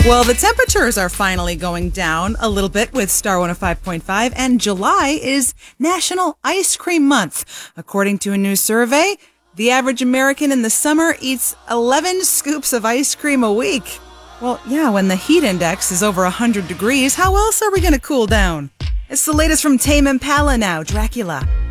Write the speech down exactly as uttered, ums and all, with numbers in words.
Well, the temperatures are finally going down a little bit with Star one oh five point five, and July is National Ice Cream Month. According to a new survey, the average American in the summer eats eleven scoops of ice cream a week. Well, yeah, when the heat index is over one hundred degrees, how else are we going to cool down? It's the latest from Tame Impala now, Dracula.